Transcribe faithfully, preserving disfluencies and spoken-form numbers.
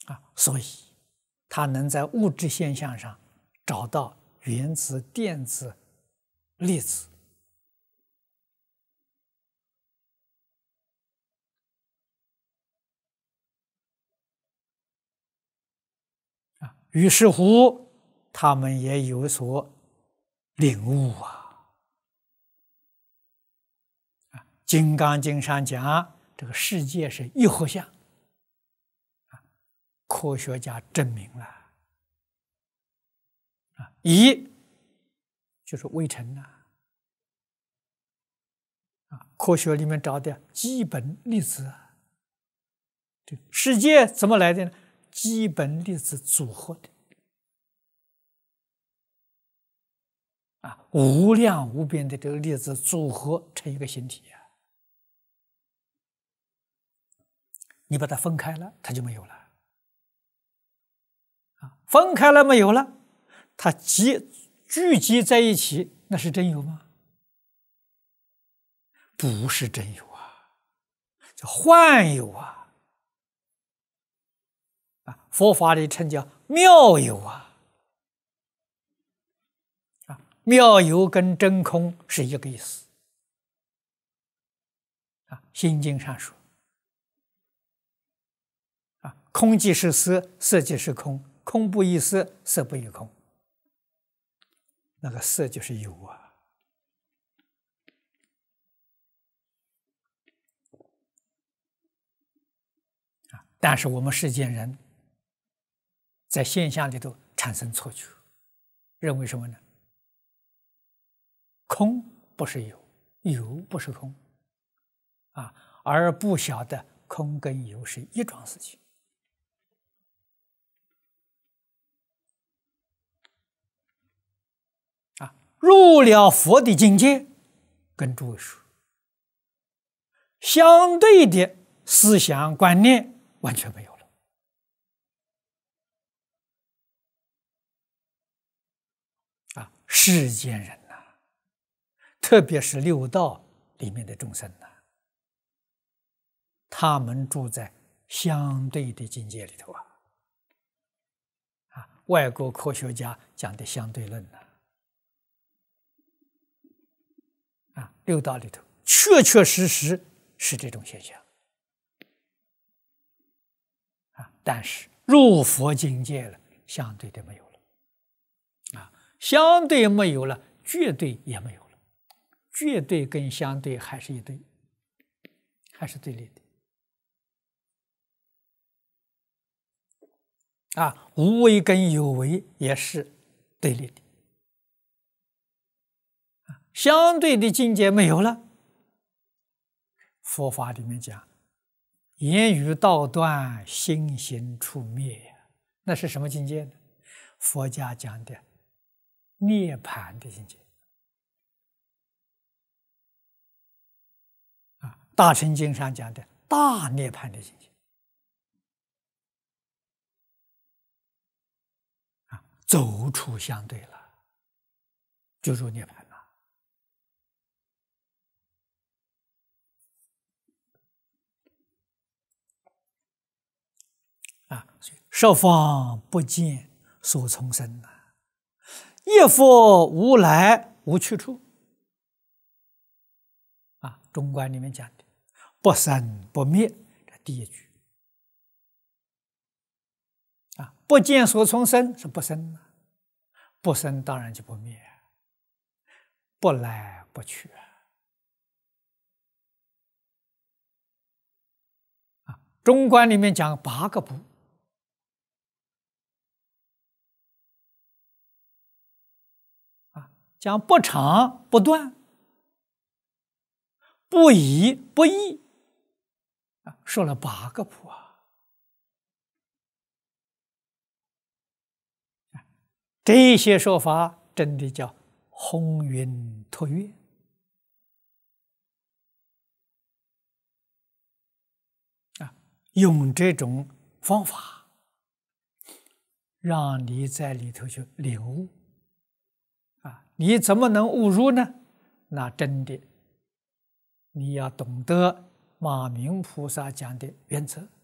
啊，所以它能在物质现象上找到原子、电子、粒子。啊，于是乎，他们也有所领悟啊。啊，《金刚经》上讲，这个世界是一合相。啊，科学家证明了。啊，一就是微尘呐。啊，科学里面找的基本粒子啊。这世界怎么来的呢？基本粒子组合的。啊，无量无边的这个粒子组合成一个形体啊。你把它分开了，它就没有了。啊，分开了没有了，它集聚集在一起，那是真有吗？不是真有啊，叫幻有啊。啊，佛法里称叫妙有啊。啊，妙有跟真空是一个意思。啊，《心经》上说。啊，空即是色，色即是空，空不异色，色不异空。那个色就是有啊。啊，但是我们世间人在现象里头产生错觉，认为什么呢？空不是有，有不是空。啊，而不晓得空跟有是一桩事情。啊，入了佛的境界，跟诸位说，相对的思想观念完全没有了。啊，世间人呐、啊，特别是六道里面的众生呐、啊，他们住在相对的境界里头啊。啊，外国科学家讲的相对论呐、啊，啊，六道里头确确实实是这种现象。啊，但是入佛境界了，相对的没有了。啊，相对没有了，绝对也没有了。绝对跟相对还是一对，还是对立的。啊，无为跟有为也是对立的。啊，相对的境界没有了，佛法里面讲，言语道断，心行处灭，那是什么境界呢？佛家讲的涅槃的境界。啊，《大乘经》上讲的大涅槃的境界。啊，走出相对了，就入涅槃了。啊，所以十方不见所从生呐，一佛无来无去处。啊，中观里面讲的不生不灭，这第一句。啊，不见所从生是不生啊，不生当然就不灭，不来不去啊。啊，中观里面讲八个不。讲不长不断，不移不异，啊，说了八个不啊。这些说法真的叫鸿云托月。啊，用这种方法，让你在里头去领悟。啊，你怎么能悟入呢？那真的，你要懂得马明菩萨讲的原则。